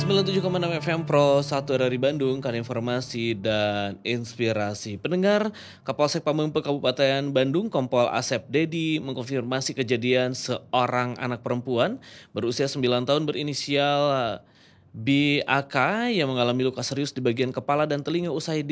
97,6 FM Pro 1 dari Bandung, kan informasi dan inspirasi. Pendengar, Kapolsek Pamengpeuk Kabupaten Bandung Kompol Asep Dedi mengkonfirmasi kejadian seorang anak perempuan berusia 9 tahun berinisial BAK yang mengalami luka serius di bagian kepala dan telinga usai